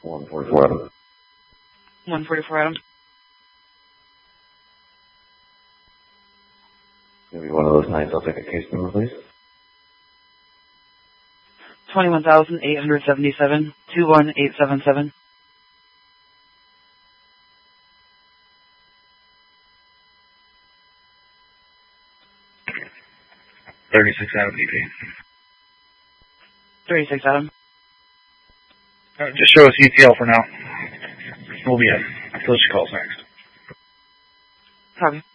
144 Adam. 144 Adam. Maybe one of those nights. I'll take a case number, please. 21,877, 21877. Adam DP. 36 Adam. Just show us ETL for now. We'll be in. Until she calls next. Copy.